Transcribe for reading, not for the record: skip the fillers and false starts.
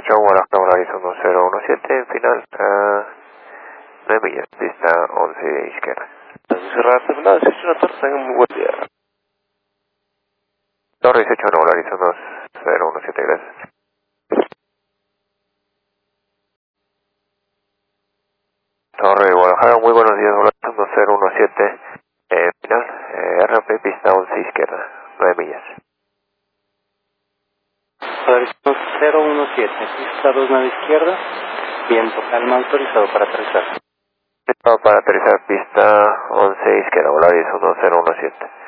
Foxtrot, Guadalajara, Horizon 1017, final, 9 millas, pista 11 izquierda. Cerrar terminal, 18 Torre, tengan muy buen día. Torre 18, Horizon 2017, gracias. Torre Guadalajara, muy buenos días, Horizon 2017, final, RP, pista 11 izquierda, 9 millas. Horizon 017, pista 29 izquierda, viento calma, autorizado para aterrizar. Para aterrizar, pista 11 izquierda, Horizon 2017.